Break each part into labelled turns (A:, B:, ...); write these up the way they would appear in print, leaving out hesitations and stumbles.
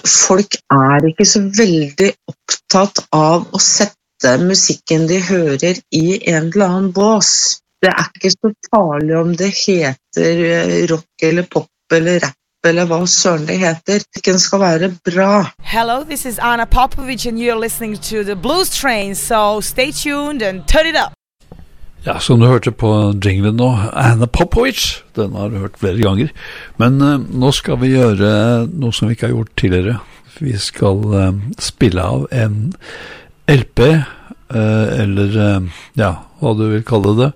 A: folk ikke så veldig opptatt av å sette musikken de hører i en eller annen bås. Det ikke så farlig om det heter rock eller pop eller rap eller hva søren det heter. Den skal være bra.
B: Hello, this is Anna Popovic and you're listening to the Blues Train, so stay tuned and turn it up.
C: Ja, som du hørte på jinglen nå, Anna Popovic, den har du hørt flere ganger. Men nå skal vi gjøre noe som vi ikke har gjort tidligere. Vi skal spille av en LP, eller ja, hva du vil kalle det.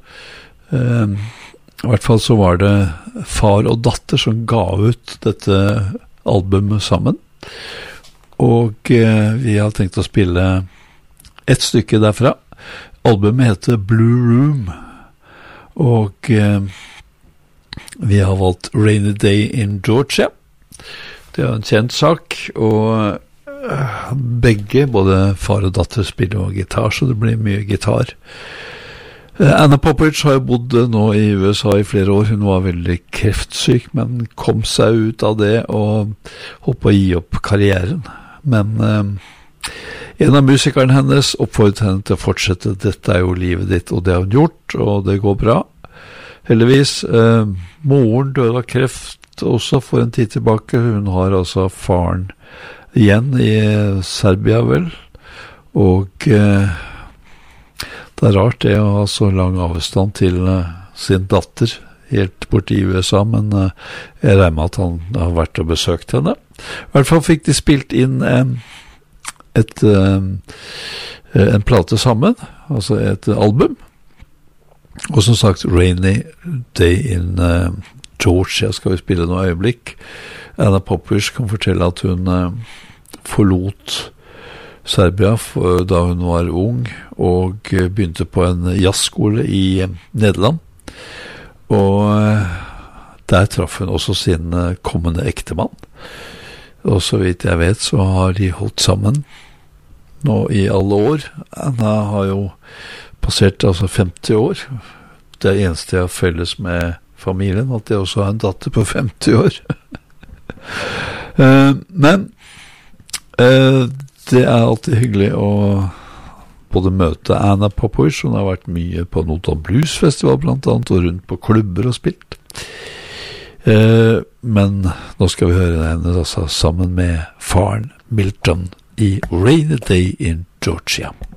C: I hvert fall så var det far og datter som ga ut dette albumet sammen. Og vi har tenkt å spille et stykke derfra. Albumet heter Blue Room, og vi har valgt Rainy Day in Georgia. Det en kjent sak, og begge, både far og datter, spiller og gitar, så det blir mye gitar. Anna Popovic har jo bodd nå i USA i flere år. Hun var veldig kreftsyk, men kom seg ut av det og holdt på å gi opp karrieren. Men en av musikerne hennes oppfordret henne til å fortsette. Dette jo livet ditt, og det har hun gjort, og det går bra. Heldigvis, moren døde av kreft også for en tid tilbake. Hun har altså faren igjen i Serbia vel, og det rart det å ha så lang avstand til sin datter helt bort i USA, men jeg regner med at han har vært og besøkt henne. I hvert fall fikk de spilt inn en plate sammen, altså et album, og som sagt Rainy Day in Georgia skal vi spille noe øyeblikk. Anna Popovic kan fortelle at hun forlot Serbia da hun var ung og begynte på en jazzskole i Nederland, og der traff hun også sin kommende ektemann. Og så vidt jeg vet så har de holdt sammen nå i alle år. Anna har jo passert altså 50 år. Det eneste jeg har felles med familien, at jeg også har en datter på 50 år. Men det alltid hyggelig å både møte Anna Popovic. Hun har vært mye på Notodden Blues Festival blant annet, og rundt på klubber og spilt. Men nå skal vi høre henne altså, sammen med faren Milton i Rainy Day in Georgia.